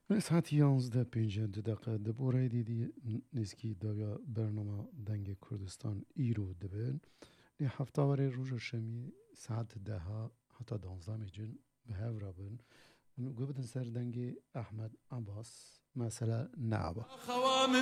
ساعت 11:52 دبورای دیدی نزکی دایا برنامه دنگ کردستان ایرو دبن لی هفته وری روز شمی ساعت 10 حتی 12 میجن به هف رابن و گفتن سر دنگ احمد عباس مثلا نعبه